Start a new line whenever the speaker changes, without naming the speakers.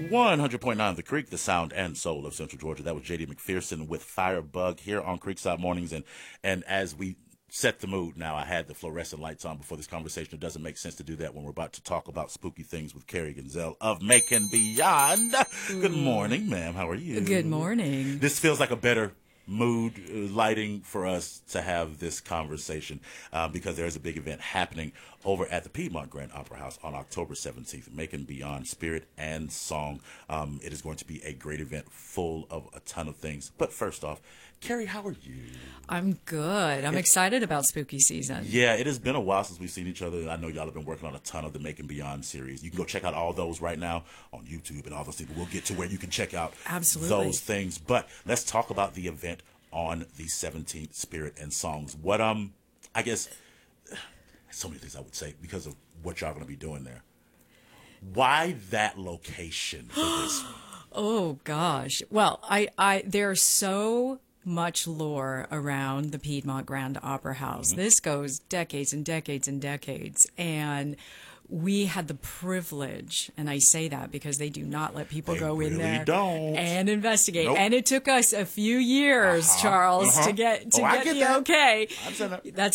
100.9 The Creek, the sound and soul of Central Georgia. That was J.D. McPherson with Firebug here on Creekside Mornings. And as we set the mood now, I had the fluorescent lights on before this conversation. It doesn't make sense to do that when we're about to talk about spooky things with Carrie Gonzell of Macon Beyond. Good morning, ma'am. How are you?
Good morning.
This feels like a better mood lighting for us to have this conversation because there is a big event happening over at the Piedmont Grand Opera House on October 17th, Macon Beyond Spirit and Song. It is going to be a great event full of a ton of things. But first off, Carrie, how are you?
I'm good. I'm excited about spooky season.
Yeah, it has been a while since we've seen each other. I know y'all have been working on a ton of the Macon Beyond series. You can go check out all those right now on YouTube and all those things. We'll get to where you can check out those things. But let's talk about the event on the 17th, Spirit and Songs. What, I guess, so many things I would say because of what y'all going to be doing there. Why that location for this one?
Oh, gosh. Well, there's so much lore around the Piedmont Grand Opera House. Mm-hmm. This goes decades and decades and decades. And we had the privilege, and I say that because they do not let people go in there and investigate. Nope. And it took us a few years, Charles, to get the okay. That's